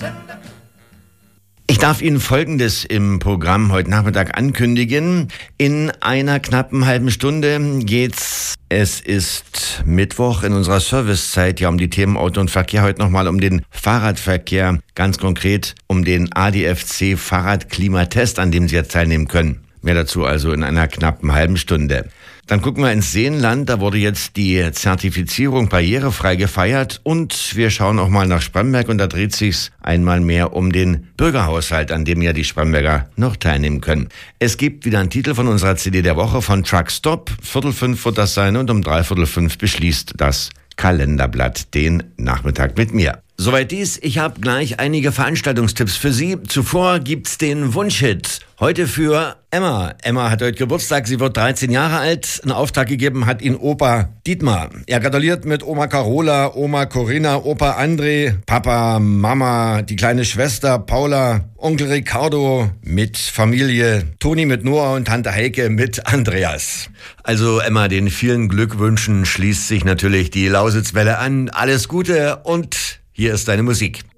Ich darf Ihnen Folgendes im Programm heute Nachmittag ankündigen. In einer knappen halben Stunde geht's. Es ist Mittwoch in unserer Servicezeit ja um die Themen Auto und Verkehr. Heute nochmal um den Fahrradverkehr, ganz konkret um den ADFC Fahrradklimatest, an dem Sie jetzt teilnehmen können. Mehr dazu also in einer knappen halben Stunde. Dann gucken wir ins Seenland. Da wurde jetzt die Zertifizierung barrierefrei gefeiert. Und wir schauen auch mal nach Spremberg. Und da dreht sich's einmal mehr um den Bürgerhaushalt, an dem ja die Spremberger noch teilnehmen können. Es gibt wieder einen Titel von unserer CD der Woche von Truckstop. 4:45 wird das sein und um 3:45 beschließt das Kalenderblatt den Nachmittag mit mir. Soweit dies. Ich habe gleich einige Veranstaltungstipps für Sie. Zuvor gibt's den Wunschhit. Heute für Emma. Emma hat heute Geburtstag. Sie wird 13 Jahre alt. Einen Auftrag gegeben hat ihn Opa Dietmar. Er gratuliert mit Oma Carola, Oma Corinna, Opa André, Papa, Mama, die kleine Schwester Paula, Onkel Ricardo mit Familie, Toni mit Noah und Tante Heike mit Andreas. Also Emma, den vielen Glückwünschen schließt sich natürlich die Lausitzwelle an. Alles Gute und hier ist deine Musik.